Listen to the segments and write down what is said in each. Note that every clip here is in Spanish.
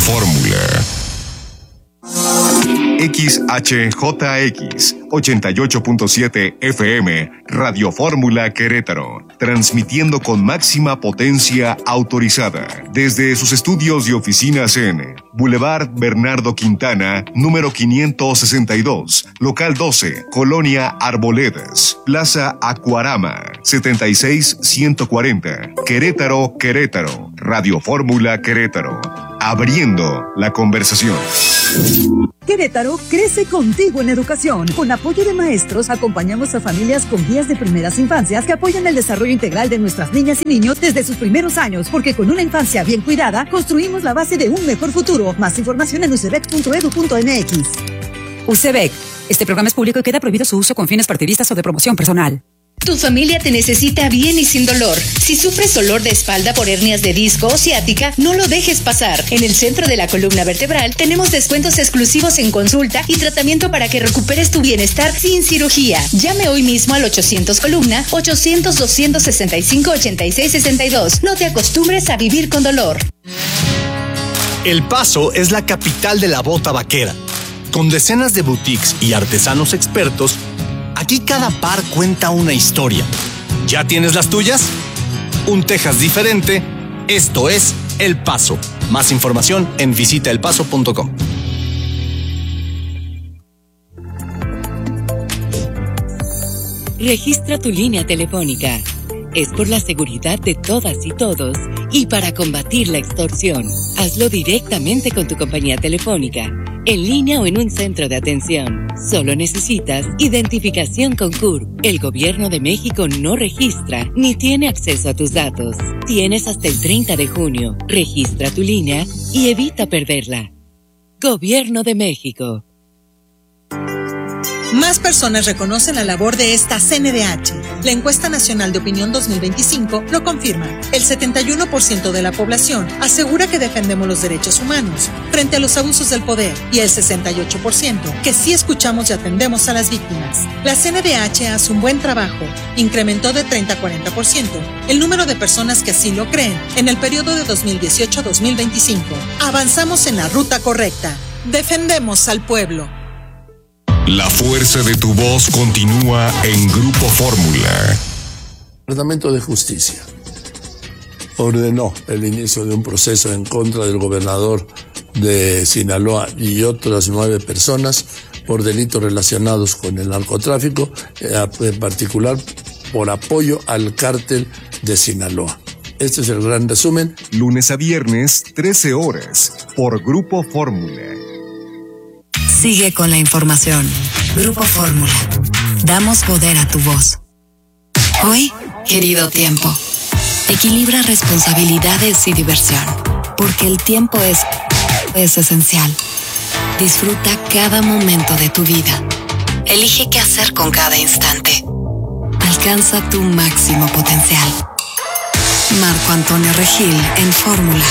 Fórmula. XHJX 88.7 FM, Radio Fórmula Querétaro, transmitiendo con máxima potencia autorizada desde sus estudios y oficinas en Boulevard Bernardo Quintana, número 562, local 12, Colonia Arboledas, Plaza Acuarama, 76140, Querétaro, Querétaro, Radio Fórmula Querétaro, abriendo la conversación. Querétaro crece contigo en educación. Con apoyo de maestros, acompañamos a familias con guías de primeras infancias que apoyan el desarrollo integral de nuestras niñas y niños desde sus primeros años, porque con una infancia bien cuidada, construimos la base de un mejor futuro. Más información en ucebec.edu.mx. UCEBEC. Este programa es público y queda prohibido su uso con fines partidistas o de promoción personal. Tu familia te necesita bien y sin dolor. Si sufres dolor de espalda por hernias de disco o ciática, no lo dejes pasar. En el centro de la columna vertebral tenemos descuentos exclusivos en consulta y tratamiento para que recuperes tu bienestar sin cirugía. Llame hoy mismo al 800 columna, 800-265-8662. No te acostumbres a vivir con dolor. El Paso es la capital de la bota vaquera. Con decenas de boutiques y artesanos expertos, aquí cada par cuenta una historia. ¿Ya tienes las tuyas? Un Texas diferente. Esto es El Paso. Más información en visitaelpaso.com. Registra tu línea telefónica. Es por la seguridad de todas y todos y para combatir la extorsión. Hazlo directamente con tu compañía telefónica, en línea o en un centro de atención. Solo necesitas identificación con CURP. El Gobierno de México no registra ni tiene acceso a tus datos. Tienes hasta el 30 de junio. Registra tu línea y evita perderla. Gobierno de México. Más personas reconocen la labor de esta CNDH. La encuesta nacional de opinión 2025 lo confirma. El 71% de la población asegura que defendemos los derechos humanos frente a los abusos del poder y el 68% que sí escuchamos y atendemos a las víctimas. La CNDH hace un buen trabajo. Incrementó de 30 a 40% el número de personas que así lo creen en el periodo de 2018 a 2025. Avanzamos en la ruta correcta. Defendemos al pueblo. La fuerza de tu voz continúa en Grupo Fórmula. El Departamento de Justicia ordenó el inicio de un proceso en contra del gobernador de Sinaloa y otras 9 personas por delitos relacionados con el narcotráfico, en particular por apoyo al cártel de Sinaloa. Este es el gran resumen. Lunes a viernes, 13 horas, por Grupo Fórmula. Sigue con la información. Grupo Fórmula. Damos poder a tu voz. Hoy, querido tiempo, equilibra responsabilidades y diversión, porque el tiempo es esencial. Disfruta cada momento de tu vida. Elige qué hacer con cada instante. Alcanza tu máximo potencial. Marco Antonio Regil en Fórmula.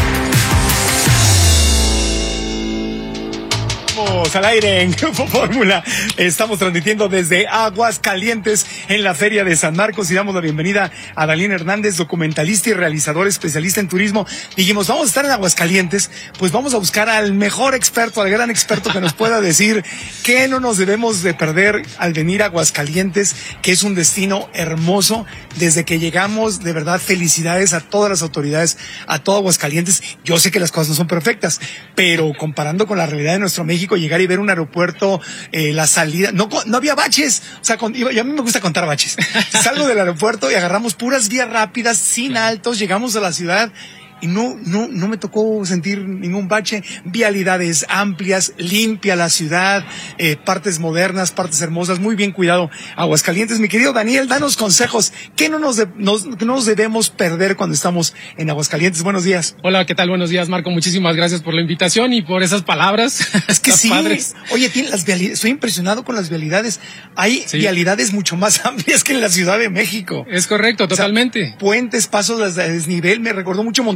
Al aire en Grupo Fórmula. Estamos transmitiendo desde Aguascalientes en la Feria de San Marcos y damos la bienvenida a Dalín Hernández, documentalista y realizador especialista en turismo. Dijimos, vamos a estar en Aguascalientes, pues vamos a buscar al mejor experto, al gran experto que nos pueda decir qué no nos debemos de perder al venir a Aguascalientes, que es un destino hermoso. Desde que llegamos, de verdad, felicidades a todas las autoridades, a todo Aguascalientes. Yo sé que las cosas no son perfectas, pero comparando con la realidad de nuestro México, llegar y ver un aeropuerto, la salida, no había baches, o sea, y a mí me gusta contar baches. Salgo del aeropuerto y agarramos puras vías rápidas, sin altos, llegamos a la ciudad y no me tocó sentir ningún bache. Vialidades amplias, limpia la ciudad, partes modernas, partes hermosas, muy bien cuidado Aguascalientes. Mi querido Daniel, danos consejos. ¿Qué no nos debemos perder cuando estamos en Aguascalientes? Buenos días. Hola, ¿qué tal? Buenos días, Marco. Muchísimas gracias por la invitación y por esas palabras. Es que sí. Padres. Oye, tiene las vialidades. Estoy impresionado con las vialidades. Hay vialidades mucho más amplias que en la Ciudad de México. Es correcto, totalmente. O sea, puentes, pasos de desnivel. Me recordó mucho Monterrey.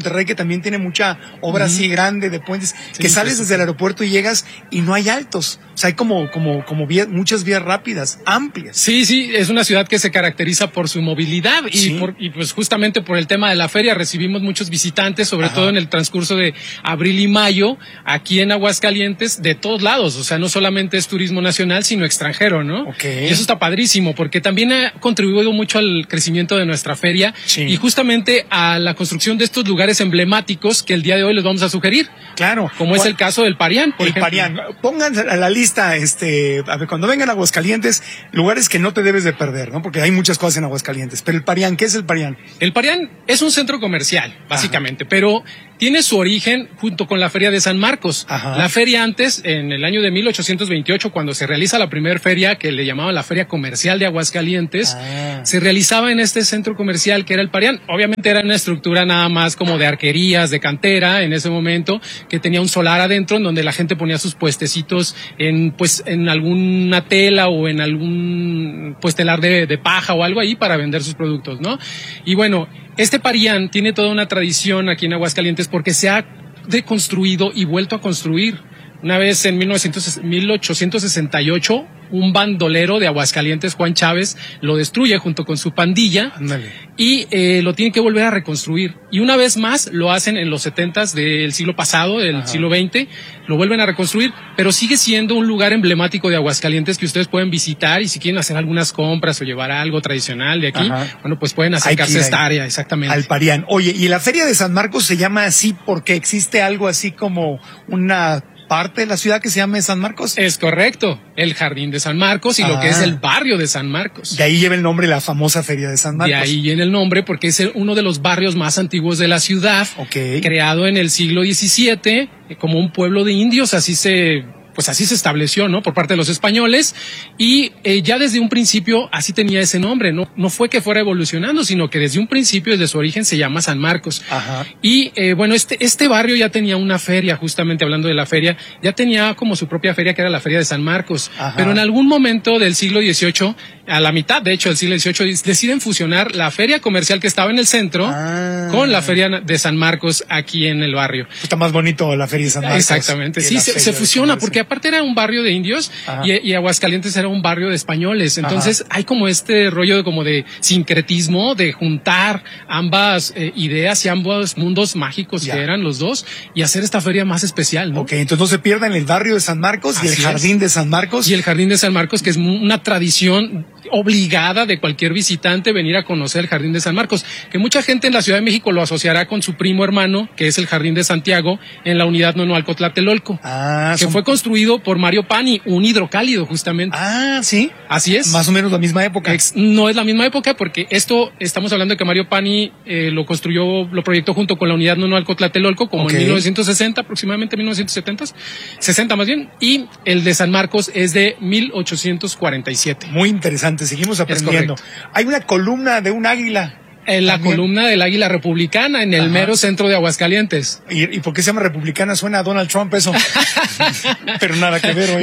Monterrey, que también tiene mucha obra así grande de puentes, que sales desde el aeropuerto y llegas y no hay altos. O sea, hay como muchas vías rápidas, amplias. Sí, es una ciudad que se caracteriza por su movilidad y pues justamente por el tema de la feria recibimos muchos visitantes, sobre todo en el transcurso de abril y mayo, aquí en Aguascalientes, de todos lados. O sea, no solamente es turismo nacional, sino extranjero, ¿no? Okay. Y eso está padrísimo, porque también ha contribuido mucho al crecimiento de nuestra feria y justamente a la construcción de estos lugares emblemáticos que el día de hoy les vamos a sugerir. Claro. Como es el caso del Parián, por ejemplo. Parián. Pónganse a la lista, a ver, cuando vengan a Aguascalientes, lugares que no te debes de perder, ¿no? Porque hay muchas cosas en Aguascalientes. Pero el Parián, ¿qué es el Parián? El Parián es un centro comercial, básicamente, pero tiene su origen junto con la Feria de San Marcos. La feria antes, en el año de 1828, cuando se realiza la primera feria, que le llamaban la Feria Comercial de Aguascalientes, se realizaba en este centro comercial que era el Parián. Obviamente era una estructura nada más como de arquerías, de cantera, en ese momento, que tenía un solar adentro, en donde la gente ponía sus puestecitos en alguna tela o en algún telar de paja o algo ahí para vender sus productos, ¿no? Y bueno, este Parián tiene toda una tradición aquí en Aguascalientes porque se ha deconstruido y vuelto a construir. Una vez en 1868, un bandolero de Aguascalientes, Juan Chávez, lo destruye junto con su pandilla. Ándale. Y lo tienen que volver a reconstruir. Y una vez más lo hacen en los 70s del siglo pasado, del siglo XX, lo vuelven a reconstruir, pero sigue siendo un lugar emblemático de Aguascalientes que ustedes pueden visitar, y si quieren hacer algunas compras o llevar algo tradicional de aquí, bueno, pues pueden acercarse a esta área, exactamente. Al Parián. Oye, ¿y la Feria de San Marcos se llama así porque existe algo así como una parte de la ciudad que se llama San Marcos? Es correcto, el Jardín de San Marcos y lo que es el barrio de San Marcos. De ahí lleva el nombre la famosa Feria de San Marcos. De ahí viene el nombre porque es uno de los barrios más antiguos de la ciudad, creado en el siglo XVII como un pueblo de indios, así se estableció, ¿no? Por parte de los españoles, y ya desde un principio así tenía ese nombre, no fue que fuera evolucionando, sino que desde un principio, desde su origen, se llama San Marcos. Y bueno, este barrio ya tenía una feria, justamente hablando de la feria, ya tenía como su propia feria, que era la Feria de San Marcos, pero en algún momento del siglo XVIII, a la mitad, de hecho, del siglo XVIII, deciden fusionar la feria comercial que estaba en el centro con la Feria de San Marcos aquí en el barrio. Está más bonito la Feria de San Marcos. Exactamente, sí, se fusiona, porque aparte era un barrio de indios y Aguascalientes era un barrio de españoles. Entonces hay como este rollo de sincretismo, de juntar ambas ideas y ambos mundos mágicos que eran los dos, y hacer esta feria más especial, ¿no? Ok, entonces no se pierdan el barrio de San Marcos y el Jardín de San Marcos. Y el Jardín de San Marcos, que es una tradición obligada de cualquier visitante venir a conocer el Jardín de San Marcos, que mucha gente en la Ciudad de México lo asociará con su primo hermano, que es el Jardín de Santiago, en la unidad Nonoalco Tlatelolco, que fue construido por Mario Pani, un hidrocálido, justamente. ¿Sí? Así es. Más o menos la misma época. No es la misma época, porque estamos hablando de que Mario Pani lo proyectó junto con la unidad Nonoalco Tlatelolco, como en 1960, aproximadamente 1970, 60 más bien, y el de San Marcos es de 1847. Muy interesante, seguimos aprendiendo. Hay una columna de un águila. La columna del Águila Republicana en el mero centro de Aguascalientes. ¿Y por qué se llama Republicana? Suena a Donald Trump eso. Pero nada que ver.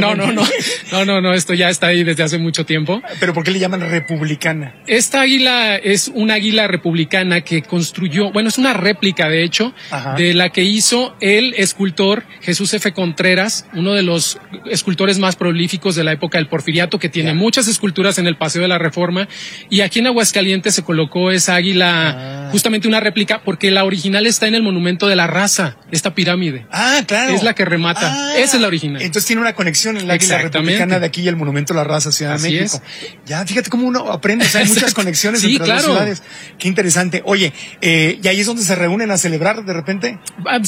No, esto ya está ahí desde hace mucho tiempo. ¿Pero por qué le llaman Republicana? Esta águila es una águila republicana que construyó, bueno, es una réplica de hecho, de la que hizo el escultor Jesús F. Contreras, uno de los escultores más prolíficos de la época del Porfiriato, que tiene muchas esculturas en el Paseo de la Reforma, y aquí en Aguascalientes se colocó esa águila, justamente una réplica, porque la original está en el Monumento de la Raza, esta pirámide. Claro. Es la que remata. Esa es la original. Entonces tiene una conexión en la águila republicana de aquí y el Monumento de la Raza, Ciudad de México. Ya, fíjate cómo uno aprende, o sea, hay muchas conexiones entre las ciudades. Qué interesante. Oye, ¿y ahí es donde se reúnen a celebrar de repente?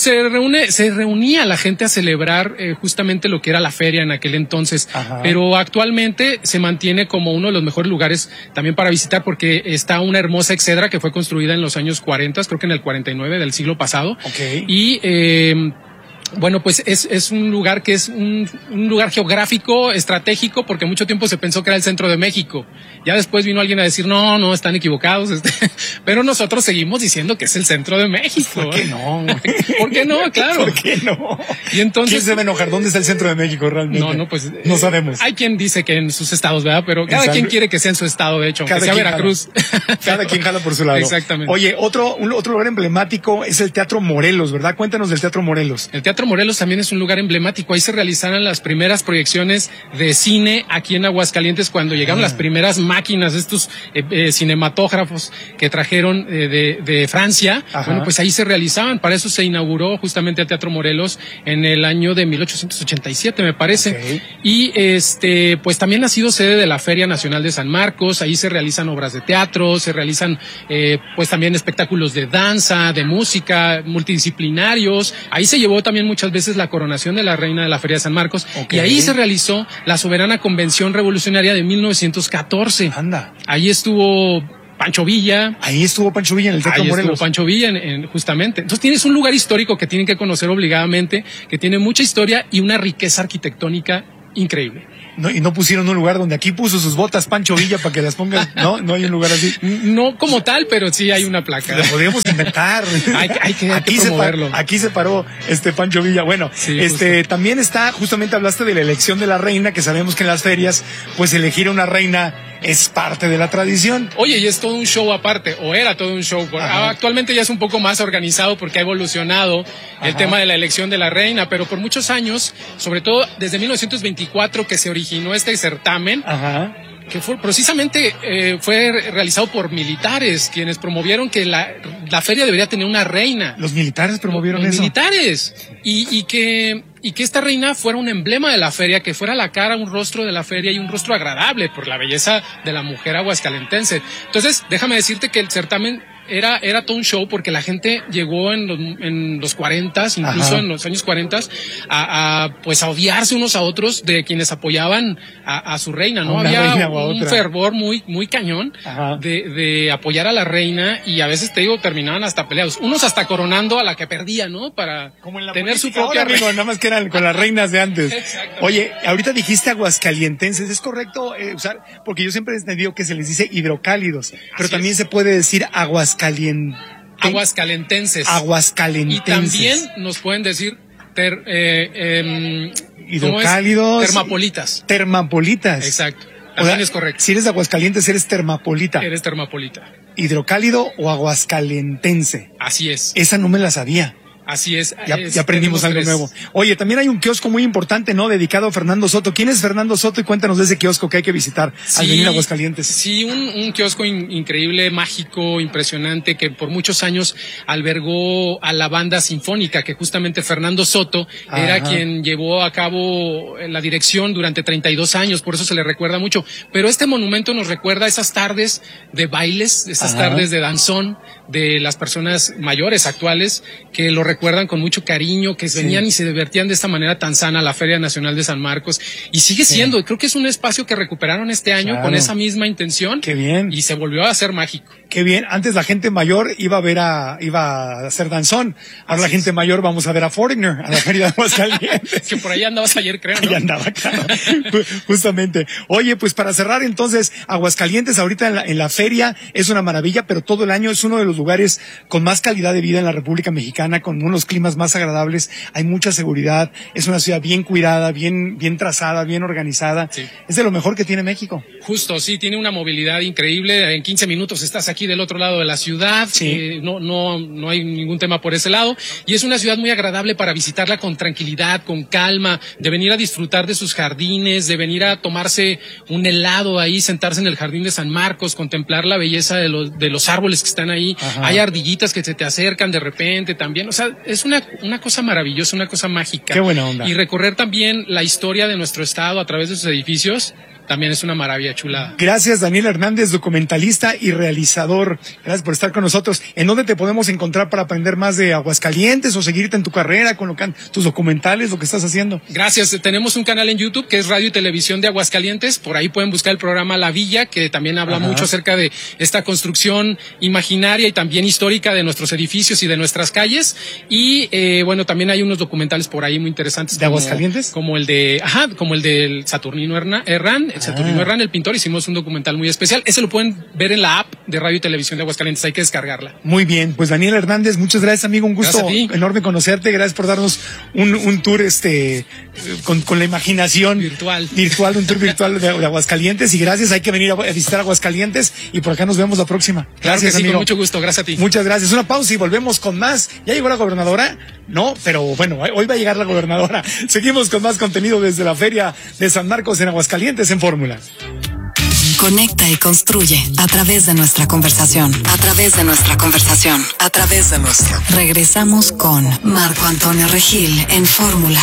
Se reunía la gente a celebrar justamente lo que era la feria en aquel entonces, pero actualmente se mantiene como uno de los mejores lugares también para visitar, porque está una hermosa exedra que fue construida en los años 40, creo que en el 49 del siglo pasado. Y Bueno, pues es un lugar que es un lugar geográfico, estratégico, porque mucho tiempo se pensó que era el centro de México. Ya después vino alguien a decir, no, están equivocados. Pero nosotros seguimos diciendo que es el centro de México. ¿Por qué no? ¿Por qué no? Claro. ¿Por qué no? Y entonces, ¿quién se va a enojar? ¿Dónde está el centro de México realmente? No, pues no sabemos. Hay quien dice que en sus estados, ¿verdad? Pero cada quien quiere que sea en su estado, de hecho, aunque sea Veracruz. Cada quien jala por su lado. Exactamente. Oye, otro lugar emblemático es el Teatro Morelos, ¿verdad? Cuéntanos del Teatro Morelos. El Teatro Morelos también es un lugar emblemático. Ahí se realizaron las primeras proyecciones de cine aquí en Aguascalientes cuando llegaron las primeras máquinas, estos cinematógrafos que trajeron de Francia. Ajá. Bueno, pues ahí se realizaban. Para eso se inauguró justamente el Teatro Morelos en el año de 1887, me parece. Okay. Y pues también ha sido sede de la Feria Nacional de San Marcos. Ahí se realizan obras de teatro, se realizan pues también espectáculos de danza, de música, multidisciplinarios. Ahí se llevó también muchas veces la coronación de la reina de la Feria de San Marcos. Okay. Y ahí se realizó la soberana Convención Revolucionaria de 1914. Anda. Ahí estuvo Pancho Villa. Ahí estuvo Pancho Villa en el Teatro Morelos. Ahí estuvo Pancho Villa justamente. Entonces tienes un lugar histórico que tienen que conocer obligadamente, que tiene mucha historia y una riqueza arquitectónica increíble. No, y no pusieron un lugar donde aquí puso sus botas Pancho Villa para que las pongan. No hay un lugar así. No como tal, pero sí hay una placa. La podríamos inventar. hay que promoverlo. Aquí se paró Pancho Villa. Bueno, sí, también está, justamente hablaste de la elección de la reina, que sabemos que en las ferias, pues elegir una reina es parte de la tradición. Oye, y es todo un show aparte, o era todo un show. Actualmente ya es un poco más organizado porque ha evolucionado el tema de la elección de la reina, pero por muchos años, sobre todo desde 1924 que se originó este certamen, que fue precisamente fue realizado por militares, quienes promovieron que la feria debería tener una reina. Los militares promovieron eso. Los militares. Y que esta reina fuera un emblema de la feria, que fuera la cara, un rostro de la feria y un rostro agradable por la belleza de la mujer aguascalentense. Entonces, déjame decirte que el certamen era todo un show porque la gente llegó en los 40s, incluso en los años 40s, pues a odiarse unos a otros de quienes apoyaban a su reina, ¿no? Había un fervor muy cañón de apoyar a la reina y a veces, te digo, terminaban hasta peleados. Unos hasta coronando a la que perdía, ¿no? Para tener su propia reina. Nada más que eran con las reinas de antes. Oye, ahorita dijiste aguascalientenses, ¿es correcto usar? Porque yo siempre he entendido que se les dice hidrocálidos, pero también se puede decir aguascalentenses. Aguascalentenses. Y también nos pueden decir hidrocálidos. Termapolitas. Termapolitas. Exacto. También es correcto. Si eres de Aguascalientes, eres termapolita. Eres termapolita. Hidrocálido o aguascalentense. Así es. Esa no me la sabía. Así es. Ya aprendimos algo nuevo. Oye, también hay un kiosco muy importante, ¿no? Dedicado a Fernando Soto. ¿Quién es Fernando Soto? Y cuéntanos de ese kiosco que hay que visitar al venir a Aguascalientes. Sí, un kiosco increíble, mágico, impresionante, que por muchos años albergó a la banda sinfónica, que justamente Fernando Soto era quien llevó a cabo la dirección durante 32 años, por eso se le recuerda mucho. Pero este monumento nos recuerda esas tardes de bailes, esas tardes de danzón de las personas mayores actuales, que lo recuerdan con mucho cariño, que venían y se divertían de esta manera tan sana a la Feria Nacional de San Marcos, y sigue siendo, creo que es un espacio que recuperaron este año con esa misma intención. Qué bien. Y se volvió a hacer mágico. Qué bien. Antes la gente mayor iba a hacer danzón. Ahora la gente mayor vamos a ver a Foreigner, a la Feria de Aguascalientes. Que por ahí andabas ayer, creo, ¿no? Ahí andaba, claro. Justamente. Oye, pues para cerrar entonces, Aguascalientes ahorita en la feria es una maravilla, pero todo el año es uno de los lugares con más calidad de vida en la República Mexicana, con unos climas más agradables, hay mucha seguridad, es una ciudad bien cuidada, bien trazada, bien organizada. Sí. Es de lo mejor que tiene México. Justo, sí, tiene una movilidad increíble. En 15 minutos estás aquí del otro lado de la ciudad. Sí. No hay ningún tema por ese lado. Y es una ciudad muy agradable para visitarla con tranquilidad, con calma, de venir a disfrutar de sus jardines, de venir a tomarse un helado ahí, sentarse en el jardín de San Marcos, contemplar la belleza de los árboles que están ahí. Hay ardillitas que se te acercan de repente también. O sea, es una cosa maravillosa, una cosa mágica. Qué buena onda. Y recorrer también la historia de nuestro estado a través de sus edificios también es una maravilla chula. Gracias, Daniel Hernández, documentalista y realizador. Gracias por estar con nosotros. ¿En dónde te podemos encontrar para aprender más de Aguascalientes o seguirte en tu carrera con tus documentales, lo que estás haciendo? Gracias. Tenemos un canal en YouTube que es Radio y Televisión de Aguascalientes. Por ahí pueden buscar el programa La Villa, que también habla mucho acerca de esta construcción imaginaria y también histórica de nuestros edificios y de nuestras calles. Y bueno, también hay unos documentales por ahí muy interesantes. ¿De Aguascalientes? Como el del Saturnino Herrán. Saturnino Herrán, el pintor, hicimos un documental muy especial. Ese lo pueden ver en la app de Radio y Televisión de Aguascalientes, hay que descargarla. Muy bien, pues Daniel Hernández, muchas gracias, amigo, un gusto enorme conocerte, gracias por darnos un tour con la imaginación virtual, un tour virtual de Aguascalientes, y gracias, hay que venir a visitar Aguascalientes y por acá nos vemos la próxima. Gracias, amigo. Con mucho gusto, gracias a ti. Muchas gracias, una pausa y volvemos con más. ¿Ya llegó la gobernadora? No, pero bueno, hoy va a llegar la gobernadora. Seguimos con más contenido desde la Feria de San Marcos en Aguascalientes en Fórmula. Conecta y construye a través de nuestra conversación. Regresamos con Marco Antonio Regil en Fórmula.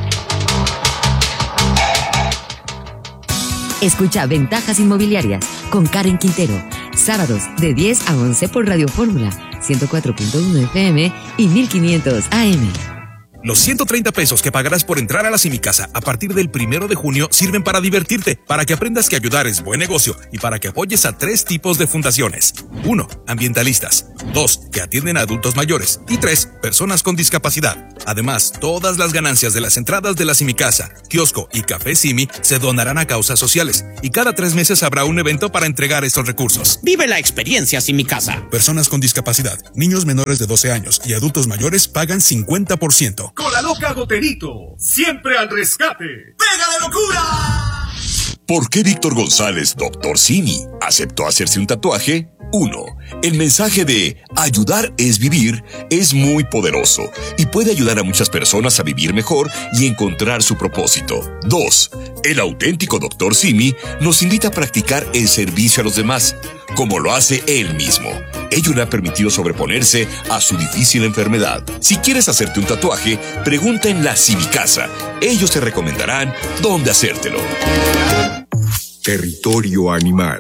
Escucha Ventajas Inmobiliarias con Karen Quintero. Sábados de 10 a 11 por Radio Fórmula, 104.1 FM y 1500 AM. Los 130 pesos que pagarás por entrar a la Simicasa a partir del 1 de junio sirven para divertirte, para que aprendas que ayudar es buen negocio y para que apoyes a 3 tipos de fundaciones. 1. Ambientalistas. 2. Que atienden a adultos mayores. Y 3. Personas con discapacidad. Además, todas las ganancias de las entradas de la Simicasa, kiosco y café Simi se donarán a causas sociales. Y cada 3 meses habrá un evento para entregar estos recursos. Vive la experiencia Simicasa. Personas con discapacidad, niños menores de 12 años y adultos mayores pagan 50%. Con la loca Goterito, siempre al rescate. ¡Pega de locura! ¿Por qué Víctor González, Dr. Simi, aceptó hacerse un tatuaje? 1. El mensaje de ayudar es vivir es muy poderoso y puede ayudar a muchas personas a vivir mejor y encontrar su propósito. 2. El auténtico Dr. Simi nos invita a practicar el servicio a los demás, como lo hace él mismo. Ello le ha permitido sobreponerse a su difícil enfermedad. Si quieres hacerte un tatuaje, pregunta en la Simicasa. Ellos te recomendarán dónde hacértelo. Territorio animal.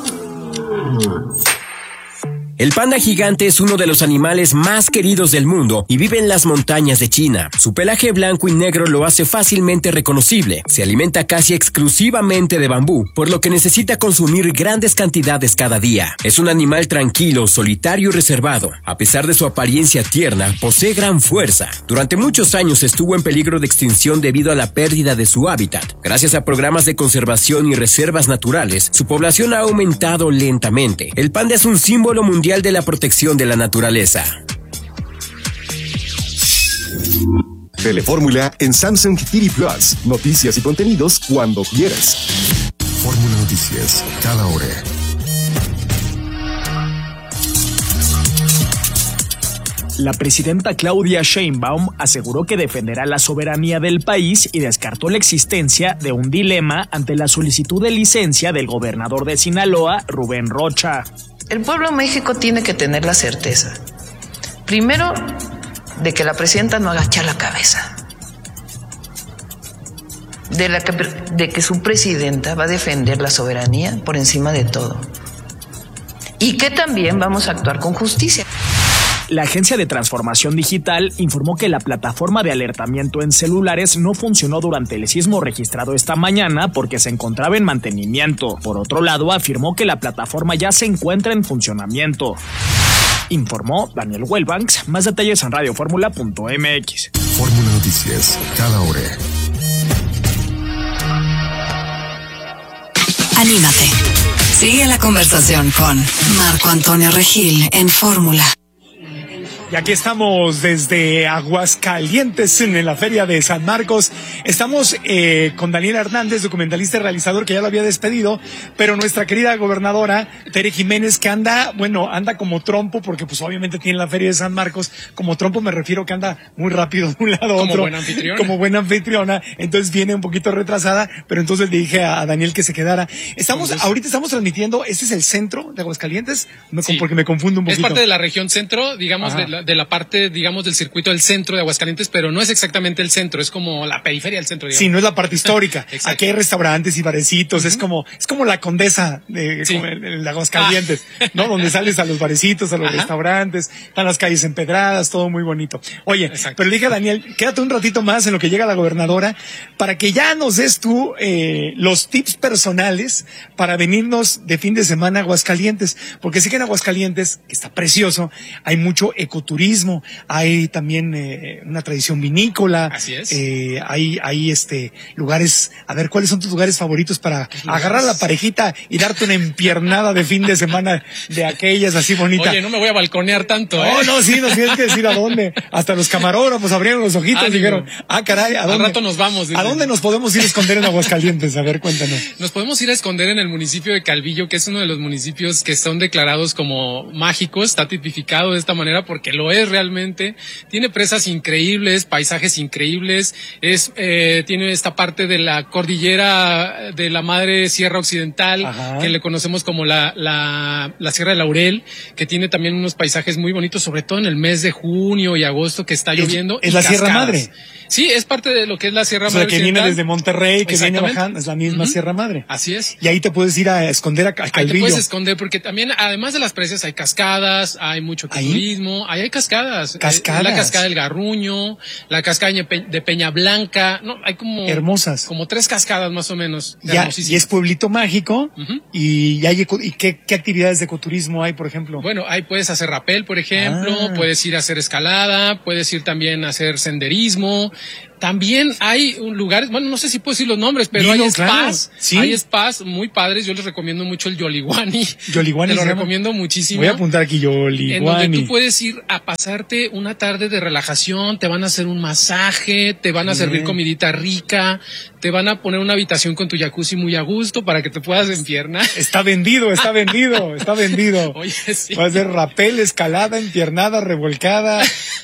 El panda gigante es uno de los animales más queridos del mundo y vive en las montañas de China. Su pelaje blanco y negro lo hace fácilmente reconocible. Se alimenta casi exclusivamente de bambú, por lo que necesita consumir grandes cantidades cada día. Es un animal tranquilo, solitario y reservado. A pesar de su apariencia tierna, posee gran fuerza. Durante muchos años estuvo en peligro de extinción debido a la pérdida de su hábitat. Gracias a programas de conservación y reservas naturales, su población ha aumentado lentamente. El panda es un símbolo mundial de la protección de la naturaleza. Telefórmula en Samsung TV Plus. Noticias y contenidos cuando quieras. Fórmula Noticias, cada hora. La presidenta Claudia Sheinbaum aseguró que defenderá la soberanía del país y descartó la existencia de un dilema ante la solicitud de licencia del gobernador de Sinaloa, Rubén Rocha. El pueblo de México tiene que tener la certeza, primero, de que la presidenta no agacha la cabeza, de que su presidenta va a defender la soberanía por encima de todo, y que también vamos a actuar con justicia. La Agencia de Transformación Digital informó que la plataforma de alertamiento en celulares no funcionó durante el sismo registrado esta mañana porque se encontraba en mantenimiento. Por otro lado, afirmó que la plataforma ya se encuentra en funcionamiento. Informó Daniel Wellbanks. Más detalles en radioformula.mx. Fórmula Noticias, cada hora. Anímate. Sigue la conversación con Marco Antonio Regil en Fórmula. Y aquí estamos desde Aguascalientes en la Feria de San Marcos. Estamos con Daniel Hernández, documentalista y realizador, que ya lo había despedido, pero nuestra querida gobernadora Tere Jiménez, que anda como trompo, porque pues obviamente tiene la Feria de San Marcos. Como trompo me refiero que anda muy rápido de un lado a otro. Como buena anfitriona. Entonces viene un poquito retrasada, pero entonces le dije a Daniel que se quedara. Ahorita estamos transmitiendo, ¿este es el centro de Aguascalientes? Sí. Porque me confundo un poquito. Es parte de la región centro, digamos, de la parte, digamos, del circuito del centro de Aguascalientes, pero no es exactamente el centro, es como la periferia del centro, digamos. Sí, no es la parte histórica. Aquí hay restaurantes y barecitos, es como la Condesa de Aguascalientes, ¿no? Donde sales a los barecitos, a los restaurantes, están las calles empedradas, todo muy bonito. Oye, pero le dije a Daniel, quédate un ratito más en lo que llega la gobernadora para que ya nos des tú los tips personales para venirnos de fin de semana a Aguascalientes, porque sí que en Aguascalientes, que está precioso, hay mucho ecoturismo, hay también una tradición vinícola. Así es. Hay lugares, a ver, ¿cuáles son tus lugares favoritos para agarrar a la parejita y darte una empiernada de fin de semana de aquellas así bonitas? Oye, no me voy a balconear tanto, No, sí, nos tienes que decir a dónde. Hasta los camarógrafos abrieron los ojitos y dijeron, caray, ¿a dónde? Al rato nos vamos. ¿A dónde nos podemos ir a esconder en Aguascalientes? A ver, cuéntanos. Nos podemos ir a esconder en el municipio de Calvillo, que es uno de los municipios que son declarados como mágicos, está tipificado de esta manera porque lo es realmente. Tiene presas increíbles, paisajes increíbles, tiene esta parte de la cordillera de la Madre Sierra Occidental, que le conocemos como la Sierra de Laurel, que tiene también unos paisajes muy bonitos, sobre todo en el mes de junio y agosto que está lloviendo. ¿Es la Sierra Madre? Sí, es parte de lo que es la Sierra Madre. O sea, que viene desde Monterrey, que viene bajando, es la misma Sierra Madre. Así es. Y ahí te puedes ir a esconder a Calvillo. Ahí te puedes esconder porque también, además de las presas, hay cascadas, hay mucho turismo, ahí hay cascadas. Cascadas. La cascada del Garruño, la cascada de Peña Blanca, no, hay como... Hermosas. Como 3 cascadas más o menos. Y es pueblito mágico, y ¿qué actividades de ecoturismo hay, por ejemplo? Bueno, ahí puedes hacer rapel, por ejemplo, puedes ir a hacer escalada, puedes ir también a hacer senderismo. También hay lugares, bueno, no sé si puedo decir los nombres, pero hay spas, hay spas muy padres. Yo les recomiendo mucho el Yoliwani. Yoliwani, te lo recomiendo muchísimo. Voy a apuntar aquí Yoliwani. En donde tú puedes ir a pasarte una tarde de relajación, te van a hacer un masaje, te van a servir comidita rica, te van a poner una habitación con tu jacuzzi muy a gusto para que te puedas empiernar. Está vendido. Oye, sí. Va a ser rapel, escalada, empiernada, revolcada,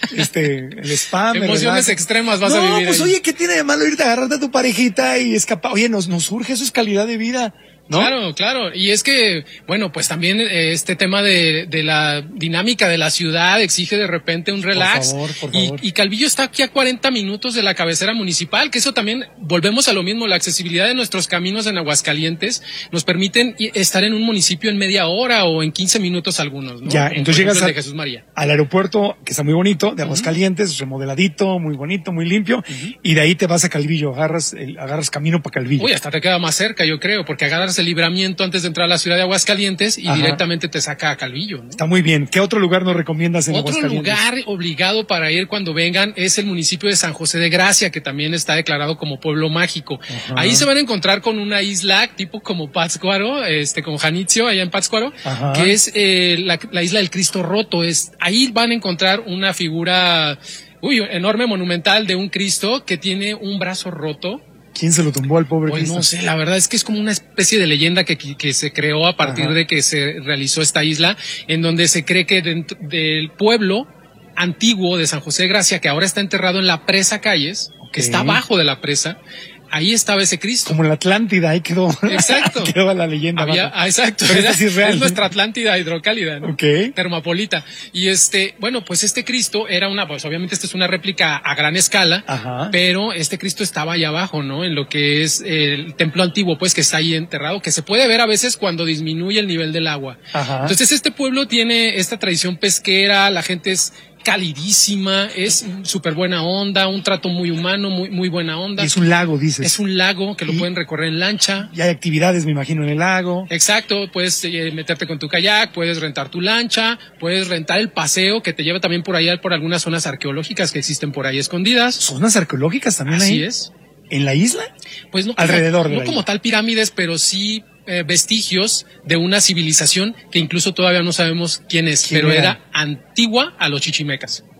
el spa. Emociones extremas vas a vivir. Pues ahí. Oye, ¿qué tiene de malo irte a agarrarte a tu parejita y escapar? Oye, nos surge, eso es calidad de vida, ¿no? Claro. Y es que, bueno, pues también este tema de la dinámica de la ciudad exige de repente un relax. Por favor. Y Calvillo está aquí a 40 minutos de la cabecera municipal, que eso también, volvemos a lo mismo, la accesibilidad de nuestros caminos en Aguascalientes nos permiten estar en un municipio en media hora o en 15 minutos algunos, ¿no? Ya, entonces llegas de Jesús María. Al aeropuerto, que está muy bonito, de Aguascalientes, remodeladito, muy bonito, muy limpio, y de ahí te vas a Calvillo, agarras camino para Calvillo. Uy, hasta te queda más cerca, yo creo, porque agarras el libramiento antes de entrar a la ciudad de Aguascalientes y directamente te saca a Calvillo, ¿no? Está muy bien. ¿Qué otro lugar nos recomiendas en Aguascalientes? Otro lugar obligado para ir cuando vengan es el municipio de San José de Gracia, que también está declarado como pueblo mágico. Ahí se van a encontrar con una isla tipo como Pátzcuaro, como Janitzio, allá en Pátzcuaro, que es la isla del Cristo Roto. Ahí van a encontrar una figura enorme, monumental de un Cristo que tiene un brazo roto. ¿Quién se lo tumbó al pobre Cristo? No sé, la verdad es que es como una especie de leyenda que se creó a partir de que se realizó esta isla, en donde se cree que dentro del pueblo antiguo de San José de Gracia, que ahora está enterrado en la presa Calles, que está abajo de la presa, ahí estaba ese Cristo. Como la Atlántida, ahí quedó. Exacto. Quedó la leyenda. Exacto. Pero sí es real. Es nuestra Atlántida hidrocálida, ¿no? Okay. Termopolita. Y pues este Cristo era pues obviamente esta es una réplica a gran escala, pero este Cristo estaba ahí abajo, ¿no? En lo que es el templo antiguo, pues, que está ahí enterrado, que se puede ver a veces cuando disminuye el nivel del agua. Entonces este pueblo tiene esta tradición pesquera, la gente es calidísima, es súper buena onda, un trato muy humano, muy buena onda. Y es un lago, dices. Es un lago que lo pueden recorrer en lancha. Y hay actividades, me imagino, en el lago. Exacto, puedes meterte con tu kayak, puedes rentar tu lancha, puedes rentar el paseo que te lleva también por allá por algunas zonas arqueológicas que existen por ahí escondidas. ¿Zonas arqueológicas también ahí? Así es. ¿En la isla? Pues no. Alrededor de la isla. Como tal pirámides, pero sí vestigios de una civilización que incluso todavía no sabemos quién es, pero era antigua a los chichimecas.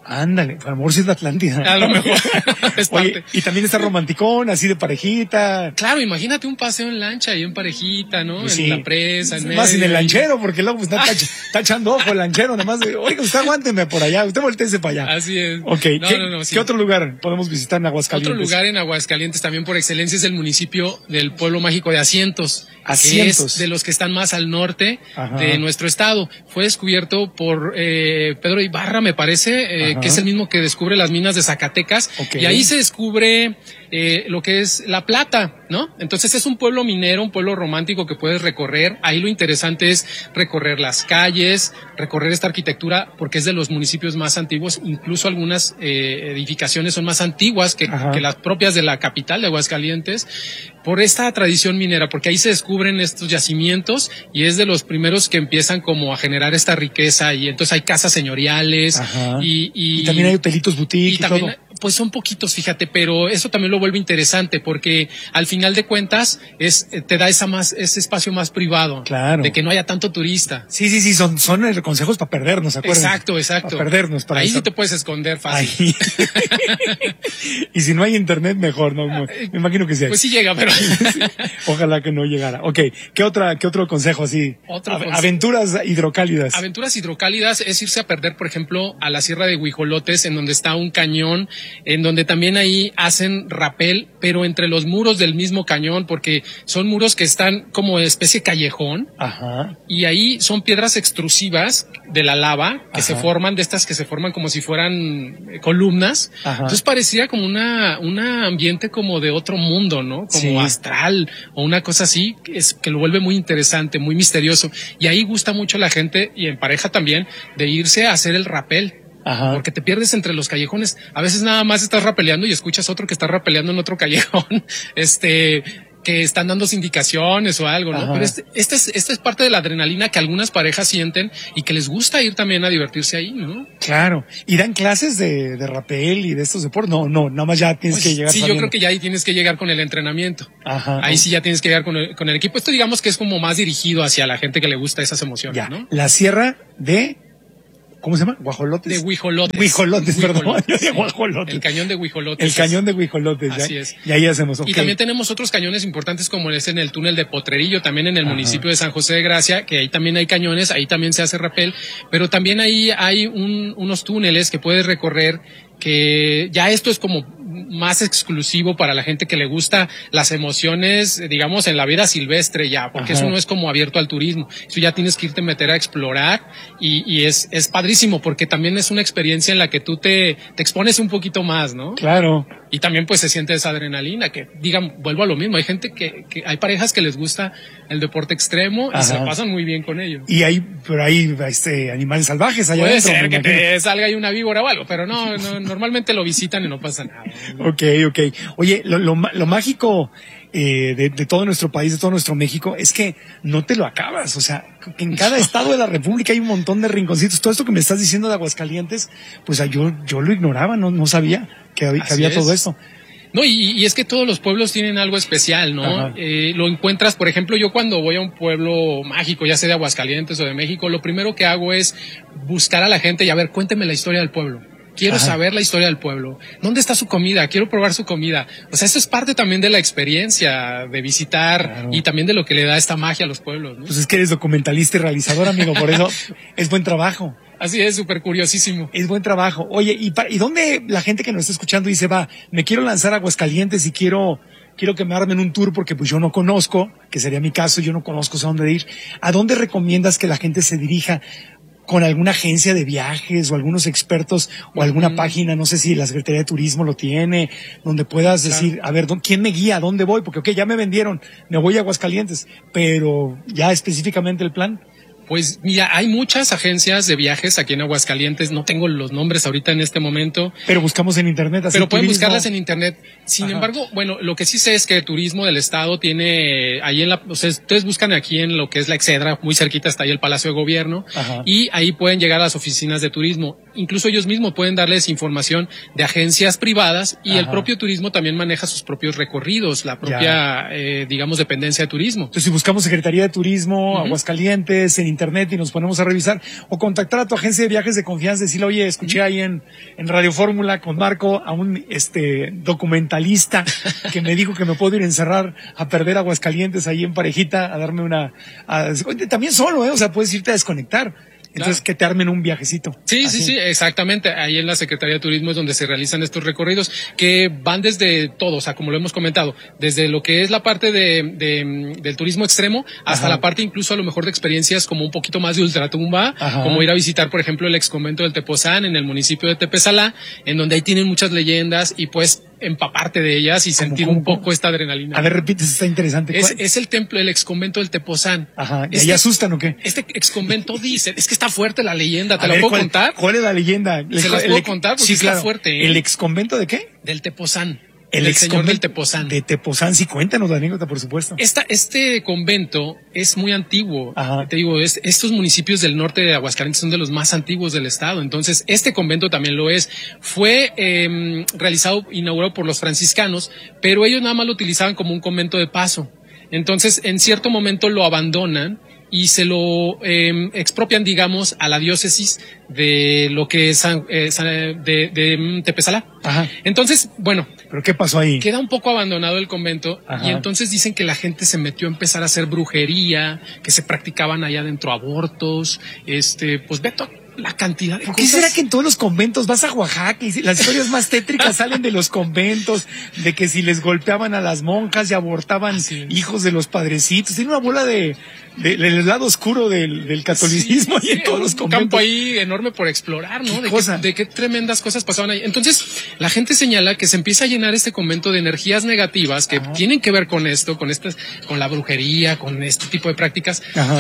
Ándale, a lo mejor sí es de Atlántida. A lo mejor. Es Oye, y también está romanticón, así de parejita. Claro, imagínate un paseo en lancha ahí en parejita, ¿no? Pues en la presa, en medio. Más sin el lanchero, porque luego pues, está echando ojo el lanchero, nomás de, oiga, usted aguánteme por allá, usted voltéese para allá. Así es. Ok, sí. ¿Qué otro lugar podemos visitar en Aguascalientes? Otro lugar en Aguascalientes también por excelencia es el municipio del pueblo mágico de Asientos. Asientos. Que es de los que están más al norte de nuestro estado. Fue descubierto por Pedro Ibarra, me parece, que es el mismo que descubre las minas de Zacatecas. Okay. Y ahí se descubre lo que es la plata, ¿no? Entonces es un pueblo minero, un pueblo romántico que puedes recorrer. Ahí lo interesante es recorrer las calles, recorrer esta arquitectura, porque es de los municipios más antiguos. Incluso algunas edificaciones son más antiguas que las propias de la capital de Aguascalientes, por esta tradición minera, porque ahí se descubren estos yacimientos y es de los primeros que empiezan como a generar esta riqueza, y entonces hay casas señoriales y también hay hotelitos boutique y también todo. Pues son poquitos, fíjate, pero eso también lo vuelve interesante, porque al final de cuentas te da ese espacio más privado, claro, de que no haya tanto turista. Sí, son consejos para perdernos, ¿acuerdas? Exacto. Para perdernos. Ahí sí te puedes esconder fácil. Y si no hay internet, mejor, ¿no? Me imagino que sí hay. Pues sí llega, pero ojalá que no llegara. Ok, ¿qué otro consejo así? Aventuras hidrocálidas. Aventuras hidrocálidas es irse a perder, por ejemplo, a la Sierra de Huijolotes, en donde está un cañón, en donde también ahí hacen rapel, pero entre los muros del mismo cañón, porque son muros que están como especie de callejón. Y ahí son piedras extrusivas de la lava que se forman, de estas que se forman como si fueran columnas. Entonces parecía como un ambiente como de otro mundo, ¿no? Como astral o una cosa así, que lo vuelve muy interesante, muy misterioso. Y ahí gusta mucho la gente, y en pareja también, de irse a hacer el rapel. Porque te pierdes entre los callejones. A veces nada más estás rapeleando y escuchas otro que está rapeleando en otro callejón, que están dando indicaciones o algo, ¿no? Pero esta es parte de la adrenalina que algunas parejas sienten y que les gusta ir también a divertirse ahí, ¿no? Claro. ¿Y dan clases de rapel y de estos deportes? No, nada más ya tienes que llegar. Sí, yo creo que ya ahí tienes que llegar con el entrenamiento. Ahí sí ya tienes que llegar con el equipo. Esto digamos que es como más dirigido hacia la gente que le gusta esas emociones, ¿no? La Sierra de... ¿Cómo se llama? ¿Guajolotes? De Huijolotes. Huijolotes, perdón. De Guajolotes. El cañón de Huijolotes. El cañón de Huijolotes. Así es. Y ahí hacemos. Y también tenemos otros cañones importantes, como es en el túnel de Potrerillo, también en el municipio de San José de Gracia, que ahí también hay cañones, ahí también se hace rapel, pero también ahí hay unos túneles que puedes recorrer, que ya esto es como más exclusivo para la gente que le gusta las emociones, digamos, en la vida silvestre ya, porque eso no es como abierto al turismo. Eso ya tienes que irte a meter a explorar y es padrísimo, porque también es una experiencia en la que tú te expones un poquito más, ¿no? Claro. Y también pues se siente esa adrenalina, que digan, vuelvo a lo mismo, hay gente que hay parejas que les gusta el deporte extremo y se la pasan muy bien con ello. Y hay animales salvajes allá Puede adentro. Puede ser que te salga ahí una víbora o algo, pero no, normalmente lo visitan y no pasa nada. Ok. Oye, lo mágico de todo nuestro país, de todo nuestro México, es que no te lo acabas. O sea, que en cada estado de la República hay un montón de rinconcitos. Todo esto que me estás diciendo de Aguascalientes, pues yo lo ignoraba, no sabía que había todo esto. No, y es que todos los pueblos tienen algo especial, ¿no? Lo encuentras, por ejemplo, yo cuando voy a un pueblo mágico, ya sea de Aguascalientes o de México, lo primero que hago es buscar a la gente y a ver, cuénteme la historia del pueblo. Quiero saber la historia del pueblo. ¿Dónde está su comida? Quiero probar su comida. O sea, eso es parte también de la experiencia de visitar y también de lo que le da esta magia a los pueblos, ¿no? Pues es que eres documentalista y realizador, amigo, por eso es buen trabajo. Así es, súper curiosísimo. Es buen trabajo. Oye, ¿y dónde la gente que nos está escuchando dice, me quiero lanzar a Aguascalientes y quiero que me armen un tour porque pues yo no conozco, que sería mi caso, yo no conozco a dónde ir? ¿A dónde recomiendas que la gente se dirija? ¿Con alguna agencia de viajes o algunos expertos o alguna página, no sé si la Secretaría de Turismo lo tiene, donde puedas decir, a ver, ¿quién me guía? ¿A dónde voy? Porque, ya me vendieron, me voy a Aguascalientes, pero ya específicamente el plan. Pues mira, hay muchas agencias de viajes aquí en Aguascalientes, no tengo los nombres ahorita en este momento. Pero buscamos en internet. Pero pueden buscarlas en internet. Sin embargo, bueno, lo que sí sé es que el turismo del estado tiene ahí o sea, ustedes buscan aquí en lo que es la Excedra, muy cerquita está ahí el Palacio de Gobierno, y ahí pueden llegar a las oficinas de turismo. Incluso ellos mismos pueden darles información de agencias privadas y el propio turismo también maneja sus propios recorridos, la propia, digamos, dependencia de turismo. Entonces, si buscamos Secretaría de Turismo, Aguascalientes, en internet y nos ponemos a revisar, o contactar a tu agencia de viajes de confianza, decirle, oye, escuché ahí en Radio Fórmula con Marco a un documentalista que me dijo que me puedo ir a encerrar a perder Aguascalientes ahí en parejita, a darme también solo, o sea, puedes irte a desconectar. Entonces, que te armen un viajecito. Sí, exactamente. Ahí en la Secretaría de Turismo es donde se realizan estos recorridos que van desde todo, o sea, como lo hemos comentado, desde lo que es la parte del turismo extremo hasta la parte incluso a lo mejor de experiencias como un poquito más de ultratumba, como ir a visitar, por ejemplo, el exconvento del Tepozán en el municipio de Tepezalá, en donde ahí tienen muchas leyendas y pues empaparte de ellas y sentir un poco esta adrenalina. A ver, repites, está interesante. Es el templo, el exconvento del Tepozán. Ajá, ¿y ahí asustan o qué? Este exconvento dice, es que está fuerte la leyenda, ¿te la puedo contar? ¿Cuál es la leyenda? Se las puedo contar porque está fuerte. ¿El exconvento de qué? Del Tepozán. El señor del Tepozán. De Tepozán, sí, cuéntanos la anécdota, por supuesto. Este convento es muy antiguo. Te digo, estos municipios del norte de Aguascalientes son de los más antiguos del estado. Entonces, este convento también lo es. Fue inaugurado por los franciscanos, pero ellos nada más lo utilizaban como un convento de paso. Entonces, en cierto momento lo abandonan y se lo expropian, digamos, a la diócesis de lo que es de Tepezalá. Entonces, bueno. ¿Pero qué pasó ahí? Queda un poco abandonado el convento y entonces dicen que la gente se metió a empezar a hacer brujería, que se practicaban allá adentro abortos, pues ve la cantidad de ¿Por cosas. qué será que en todos los conventos vas a Oaxaca y las historias más tétricas salen de los conventos, de que si les golpeaban a las monjas y abortaban hijos de los padrecitos? Tiene una bola del lado oscuro del catolicismo y en todos los conventos. Un campo ahí enorme por explorar, ¿no? De qué tremendas cosas pasaban ahí. Entonces, la gente señala que se empieza a llenar este convento de energías negativas que tienen que ver con esto, con la brujería, con este tipo de prácticas.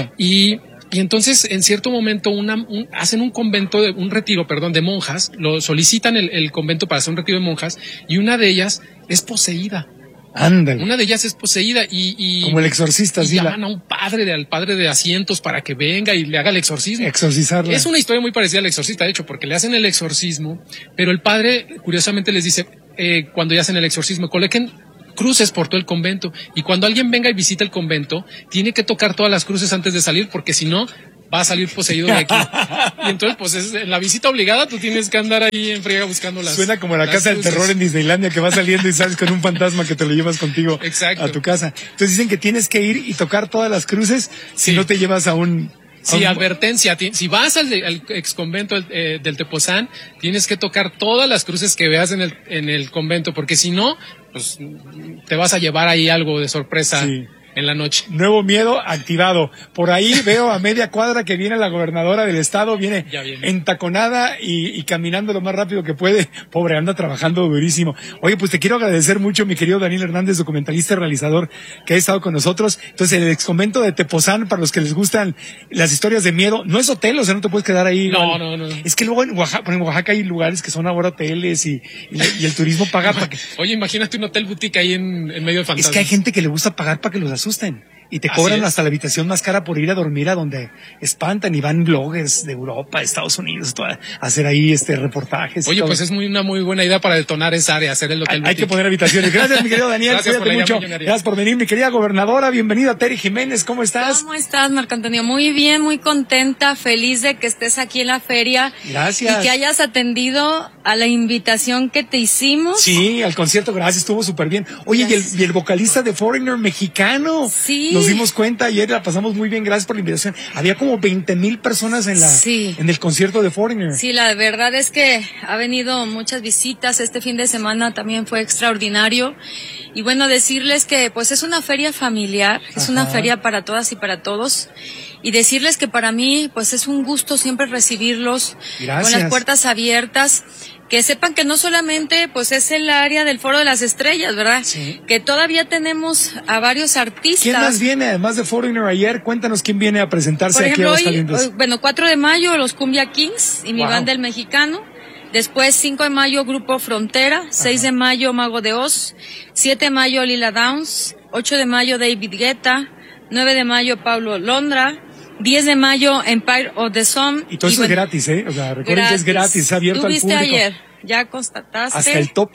Y entonces, en cierto momento, hacen un retiro de monjas, lo solicitan el convento para hacer un retiro de monjas, y una de ellas es poseída. Ándale. Una de ellas es poseída y como el exorcista, y llaman a un al padre de asientos para que venga y le haga el exorcismo. Exorcizarla. Es una historia muy parecida al exorcista, de hecho, porque le hacen el exorcismo, pero el padre, curiosamente, les dice, cuando ya hacen el exorcismo, coloquen cruces por todo el convento, y cuando alguien venga y visita el convento, tiene que tocar todas las cruces antes de salir, porque si no, va a salir poseído de aquí. Y entonces, pues, en la visita obligada tú tienes que andar ahí en friega buscando las. Suena como la casa del terror en Disneylandia, que vas saliendo y sales con un fantasma que te lo llevas contigo a tu casa. Entonces dicen que tienes que ir y tocar todas las cruces si no te llevas a un... Sí, advertencia. Si vas al exconvento del Tepozán, tienes que tocar todas las cruces que veas en el convento, porque si no, pues te vas a llevar ahí algo de sorpresa. En la noche. Nuevo miedo activado. Por ahí veo a media cuadra que viene la gobernadora del estado, viene entaconada y caminando lo más rápido que puede. Pobre, anda trabajando durísimo. Oye, pues te quiero agradecer mucho, mi querido Daniel Hernández, documentalista y realizador, que ha estado con nosotros. Entonces, el exconvento de Tepozán, para los que les gustan las historias de miedo, no es hotel, o sea, no te puedes quedar ahí. No. Es que luego en Oaxaca hay lugares que son ahora hoteles y el turismo paga para que... Oye, imagínate un hotel boutique ahí en medio del fantasma. Es que hay gente que le gusta pagar para que los asusten. Y te cobran hasta la habitación más cara por ir a dormir a donde espantan, y van bloggers de Europa, Estados Unidos, a hacer ahí reportajes. Oye, pues es una muy buena idea para detonar esa área, hacer el hotel. Hay que poner habitaciones. Gracias, mi querido Daniel. Cuídate mucho. Gracias por venir, mi querida gobernadora. Bienvenida, Terry Jiménez. ¿Cómo estás? ¿Cómo estás, Marco Antonio? Muy bien, muy contenta, feliz de que estés aquí en la feria. Gracias. Y que hayas atendido a la invitación que te hicimos. Sí, al concierto, gracias, estuvo súper bien. Oye, y el vocalista de Foreigner mexicano. Sí. Nos dimos cuenta ayer, la pasamos muy bien, gracias por la invitación. Había como 20,000 personas en el concierto de Foreigner. Sí, la verdad es que ha venido muchas visitas. Este fin de semana también fue extraordinario. Y bueno, decirles que pues es una feria familiar, es una feria para todas y para todos. Y decirles que para mí pues es un gusto siempre recibirlos. Gracias. Con las puertas abiertas. Que sepan que no solamente pues es el área del Foro de las Estrellas, ¿verdad? Sí. Que todavía tenemos a varios artistas. ¿Quién más viene, además de Foreigner ayer? Cuéntanos quién viene a presentarse. Por ejemplo, aquí a Aguascalientes. 4 de mayo los Cumbia Kings y mi banda El Mexicano. Después 5 de mayo Grupo Frontera, 6 de mayo Mago de Oz, 7 de mayo Lila Downs, 8 de mayo David Guetta, 9 de mayo Pablo Londra, 10 de mayo Empire of the Sun. Y todo eso es gratis, ¿eh? O sea, recuerden que es gratis, abierto al público. ¿Tuviste ayer? ¿Ya constataste? Hasta el tope.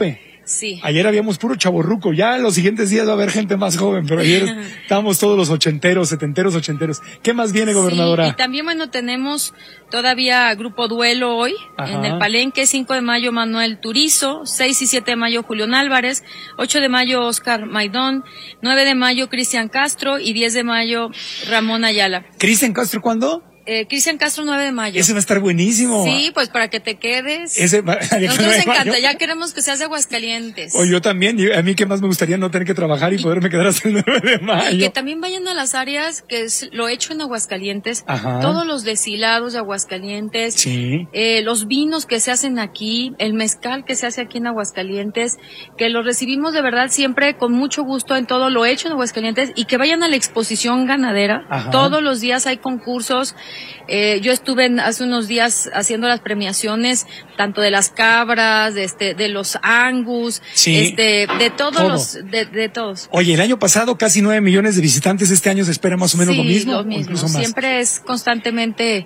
Sí. Ayer habíamos puro chavorruco, ya los siguientes días va a haber gente más joven, pero ayer estábamos todos los ochenteros, setenteros, ochenteros. ¿Qué más viene, gobernadora? Sí, y también, bueno, tenemos todavía Grupo Duelo hoy, en el Palenque, 5 de mayo Manuel Turizo, 6 y 7 de mayo Julián Álvarez, 8 de mayo Oscar Maidón, 9 de mayo Cristian Castro y 10 de mayo Ramón Ayala. ¿Cristian Castro cuándo? Cristian Castro, 9 de mayo. Ese va a estar buenísimo. Sí, pues para que te quedes. Nos encanta, ya queremos que seas de Aguascalientes. O yo también, a mí que más me gustaría no tener que trabajar y poderme quedar hasta el 9 de mayo. Y que también vayan a las áreas que es lo hecho en Aguascalientes, Ajá. Todos los deshilados de Aguascalientes, sí. Los vinos que se hacen aquí, el mezcal que se hace aquí en Aguascalientes, que lo recibimos de verdad siempre con mucho gusto en todo lo hecho en Aguascalientes y que vayan a la exposición ganadera. Ajá. Todos los días hay concursos. Yo estuve hace unos días haciendo las premiaciones tanto de las cabras, de los angus, sí, de todos de todos. Oye, el año pasado casi 9 millones de visitantes, este año se espera más o menos lo mismo. O incluso más. Siempre es constantemente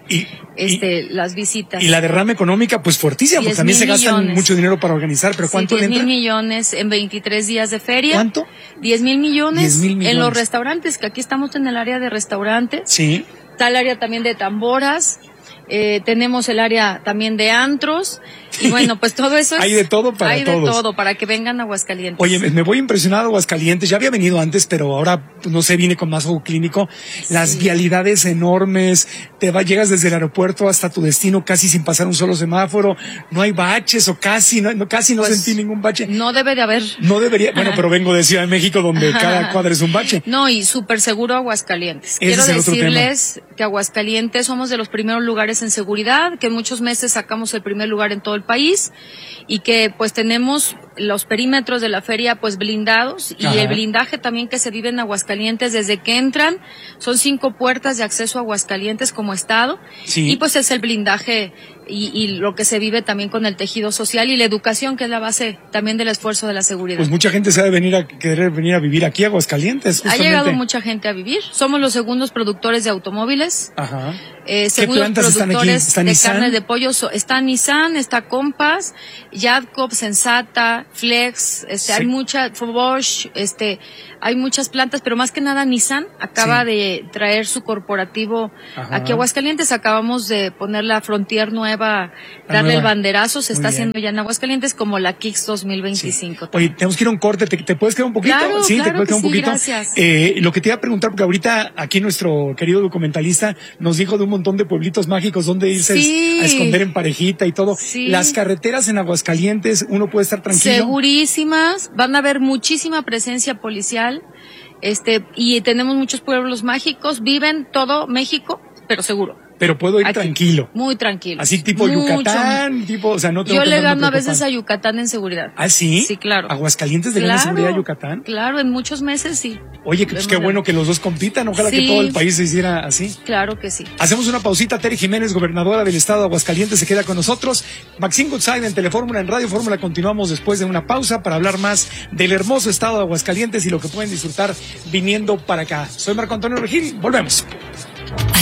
las visitas. Y la derrama económica pues fuertísima, porque también se gastan mucho dinero para organizar, pero ¿cuánto le entra? 10,000 millones en 23 días de feria. ¿Cuánto? 10,000 millones, 10,000 millones en los restaurantes, que aquí estamos en el área de restaurantes. Sí. Está el área también de tamboras, tenemos el área también de antros, y bueno, pues todo eso hay de todo para hay todos. Hay de todo para que vengan a Aguascalientes. Oye, me voy impresionado a Aguascalientes, ya había venido antes, pero ahora, no sé, vine con más ojo clínico. Las vialidades enormes, llegas desde el aeropuerto hasta tu destino casi sin pasar un solo semáforo, no hay baches o casi no pues, sentí ningún bache. No debe de haber. No debería, bueno, pero vengo de Ciudad de México donde cada cuadra es un bache. No, y súper seguro Aguascalientes. Quiero decirles que Aguascalientes somos de los primeros lugares en seguridad, que en muchos meses sacamos el primer lugar en todo el país y que pues tenemos los perímetros de la feria pues blindados y el blindaje también que se vive en Aguascalientes desde que entran, son 5 puertas de acceso a Aguascalientes como estado, y pues es el blindaje y lo que se vive también con el tejido social y la educación, que es la base también del esfuerzo de la seguridad. Pues mucha gente sabe querer venir a vivir aquí a Aguascalientes. Justamente. Ha llegado mucha gente a vivir. Somos los segundos productores de automóviles. Ajá. Segundos productores ¿Está de Nissan? Carne de pollo. Está Nissan, está Compass, Jadco, Sensata, Flex, hay mucha, Bosch, hay muchas plantas, pero más que nada Nissan acaba de traer su corporativo aquí a Aguascalientes. Acabamos de poner la Frontier nueva, darle el banderazo, se está haciendo ya en Aguascalientes como la Kicks 2025. Oye, tenemos que ir a un corte, ¿te puedes quedar un poquito? Claro, sí, claro, te puedes quedar un poquito. Gracias. Lo que te iba a preguntar, porque ahorita aquí nuestro querido documentalista nos dijo de un montón de pueblitos mágicos donde irse a esconder en parejita y todo. Las carreteras en Aguascalientes, uno puede estar tranquilo. Segurísimas, van a haber muchísima presencia policial, y tenemos muchos pueblos mágicos, viven todo México, pero seguro. Pero puedo ir tranquilo. Muy tranquilo. Así tipo Yucatán, o sea, no tengo Yo que le andarme gano a veces preocupando. a Yucatán en seguridad. ¿Ah, sí? Sí, claro. ¿Aguascalientes de gana seguridad a Yucatán? Claro, en muchos meses sí. Oye, pues qué bueno que los dos compitan, ojalá que todo el país se hiciera así. Claro que sí. Hacemos una pausita. Tere Jiménez, gobernadora del estado de Aguascalientes, se queda con nosotros. Maxine Goodside en Telefórmula, en Radio Fórmula. Continuamos después de una pausa para hablar más del hermoso estado de Aguascalientes y lo que pueden disfrutar viniendo para acá. Soy Marco Antonio Regil, volvemos.